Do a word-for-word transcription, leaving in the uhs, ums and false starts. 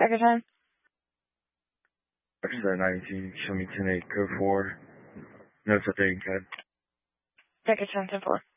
Second time. Extra nineteen, show me ten eight, code four. Notes updating code. Second time, ten four.